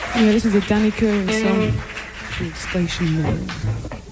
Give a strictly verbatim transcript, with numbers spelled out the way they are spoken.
Yeah, this is a Danny Curran song called Station Road.